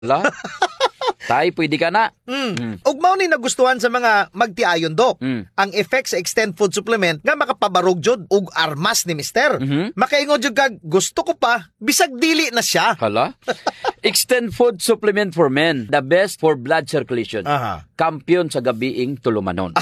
La? Tay, pwede ka na. Ug mao ni nagustuhan sa mga magtiayon, Dok. Ang effect sa Extend Food Supplement nga makapabarog jud ug armas ni Mister. Makaingon jud kag gusto ko pa bisag dili na siya. Hala? Extend Food Supplement for Men. The best for blood circulation. Aha. Kampiyon sa gabiing tulumanon.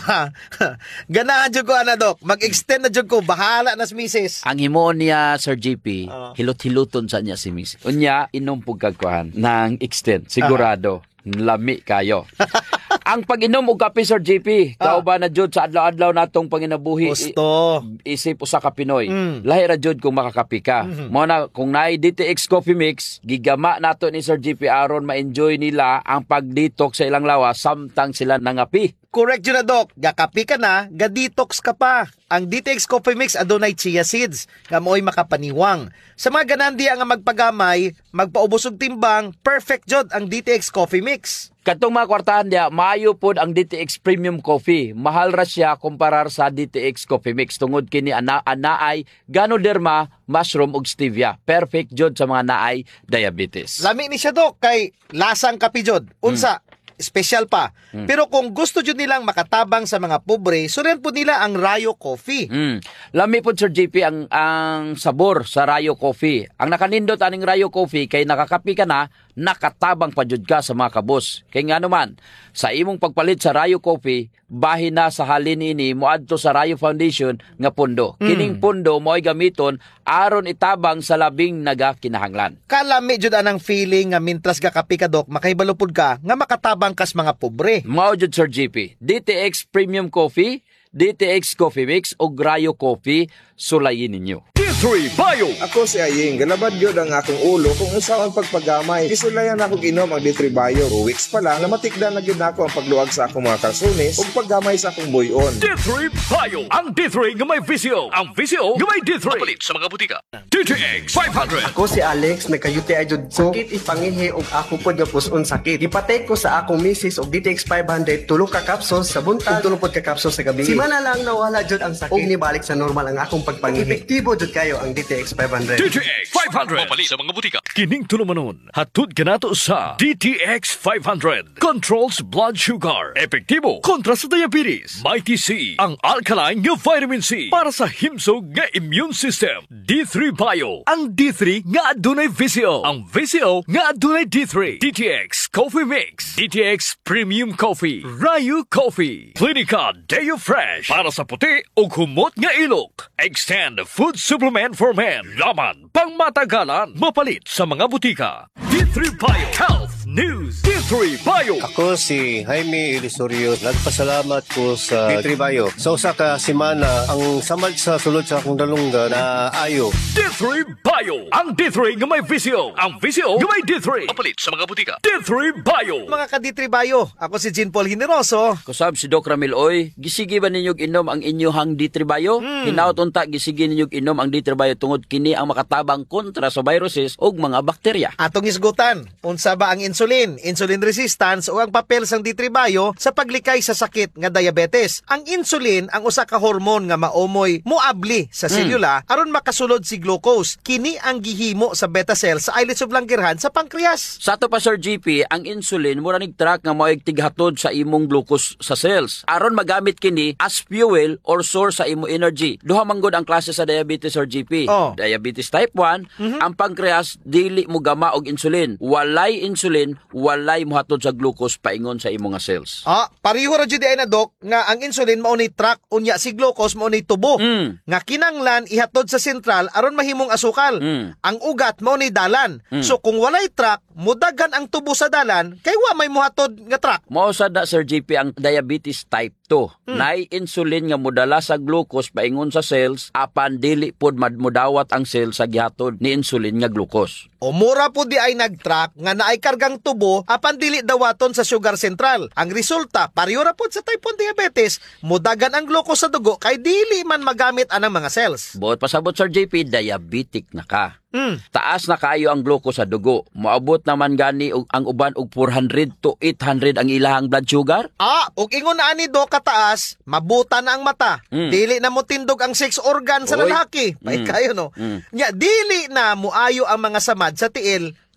Ganahan jud ko ana, Dok. Mag-extend na jud ko, bahala na si Mrs. Ang himoon niya, Sir JP, hilot-hiluton sa niya si Miss. Unya, inom pagkagkuhan ng extend. Sigurado. Lami kayo. Ang pag-inom og kape, Sir JP, kauban na jud sa adlaw-adlaw natong panginabuhi. Gusto. Isip usa ka Pinoy. Lahi ra jud kung makakapi ka. Mo na kung naay DTX Coffee Mix, gigama nato ni Sir JP aron ma-enjoy nila ang pag-detox sa ilang lawas samtang sila nangapi. Correct yun na, Dok. Gakapi ka na, ga-detox ka pa. Ang DTX Coffee Mix adunay chia seeds nga mo'y makapaniwang. Sa mga ganandi nga magpagamay, magpaubos og timbang, perfect jud ang DTX Coffee Mix. Katong mga kwartahan dia, maayo pod ang DTX Premium Coffee. Mahal ra siya kumparar sa DTX Coffee Mix tungod kini anaay Ganoderma, mushroom ug stevia. Perfect jud sa mga naay diabetes. Lami ni siya, Dok, kay lasang kapi jud. Unsa? Special pa. Pero kung gusto jud nilang makatabang sa mga pobre, suren po nila ang Rayo Coffee. Lami po, Sir JP, ang sabor sa Rayo Coffee. Ang nakanindot aning Rayo Coffee kay nakakapi ka na, nakatabang pa jud ka sa mga kabos. Kay nga naman, sa imong pagpalit sa Rayo Coffee, bahin na sa halin ini moadto sa Rayo Foundation nga pundo. Kining pundo mo'y gamiton aron itabang sa labing nagakinahanglan. Kalami jud anang feeling nga mintras gakapi ka, Dok, makahibalupod ka nga makatabang kas mga pobre. Mao jud, Sir JP, DTX Premium Coffee, DTX Coffee Mix o Rayo Coffee, sulayin ninyo. D3 Bio. Ako si Aying, galabad yun ang akong ulo kung usaon pagpagamay. Isulayan ako ginom ang D3 Bio. 2 weeks pa lang, namatikdan na yun ako ang pagluwag sa akong mga kalsunis o paggamay sa akong buyon. D3 Bio. Ang D3 nga may VCO. Ang VCO nga may D3. Papalit sa mga butika. DTX 500. Ako si Alex, nagka-UTI jud ko. Sakit ipangihi og ako pod nga puson sakit. Gipatay ko sa akong misis og DTX 500 tulo ka capsules sa buntag ug tulo pod ka capsules sa gabi. Simana lang nawala jud ang sakit ug nibalik sa normal ang akong pagpangihi. Epektibo jud kayo ang DTX 500. DTX 500. Papalit sa mga butika. Kining tulumanon. Hatod kanato sa DTX 500. Controls blood sugar. Epektibo kontra sa diabetes. Mighty C. Ang alkaline nga vitamin C para sa himsog nga immune system. D3 Bio. Ang D3 nga adunay VCO. Ang VCO nga adunay D3. DTX Coffee Mix. DTX Premium Coffee. Rayo Coffee. Clinica Deo Fresh. Para sa puti o humot nga ilok. Extend Food Supplement for Men. Laman pang matagalan. Mapalit sa mga butika. D3 Bio. Health News. D3 Bio. Ako si Jaime Ilisorio. Nagpasalamat ko sa D3 Bio. Sa usa ka semana, ang samad sa sulod sa akong dalungga na ayo. D3 Bio. Ang D3 nga may VCO. Ang VCO nga may D3. Mapalit sa mga butika. D3 Bio. Mga ka-D3 Bio, ako si Jean Paul Generoso. Kusab si Doc Ramil Oy, gisigi ba ninyog inom ang inyohang D3 Bio? Hinaut unta gisigi ninyog inom ang D3 Bio tungod kini ang makatabang kontra sa viruses ug mga bakterya. Atong isgutan, unsa ba ang insulin, insulin resistance o ang papel sang D3 Bio sa paglikay sa sakit nga diabetes? Ang insulin ang usa ka hormone nga maomoy moabli sa selula aron makasulod si glucose. Kini ang gihimo sa beta cells sa islets of Langerhans sa pancreas. Sa ato pa, Sir GP, ang insulin mura nig-track nga mo'y tighatod sa imong glucose sa cells aron magamit kini as fuel or source sa imo energy. Duha manggod ang klase sa diabetes, Sir GP. Diabetes type 1, ang pancreas dili mo gama og insulin. Walay insulin, walay mohatod sa glucose paingon sa imo nga cells. Pareho ra jud ay na, Dok, nga ang insulin mao ni track unya si glucose mao ni tubo. Nga kinanglan ihatod sa sentral aron mahimong asukal. Ang ugat mao ni dalan. So kung walay track, mudagan ang tubo sa dalan kay wa may mohatod nga track. Mao sad na, Sir JP, ang diabetes type 2. Naay insulin nga modala sa glucose paingon sa cells apan dili pod mudawat ang cell sa gihatod ni insulin nga glucose. O mura po di ay nag-track nga naay kargang tubo apan dili dawaton sa sugar central. Ang resulta, pareho ra pod sa type 1 diabetes, mudagan ang glucose sa dugo kay dili man magamit anang mga cells. Buot pasabot, Sir JP, diabetic na ka. Taas na kayo ang glucose sa dugo. Moabot naman gani ang uban og 400 to 800 ang ilahang blood sugar. Ug ingon na ani, Dok, kataas, mabuta na ang mata. Dili na mo tindog ang sex organ sa lalaki. Pait kayo, no? Nya dili na muayo ang mga samad sa tiil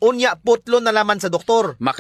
unya putlo na laman sa doktor.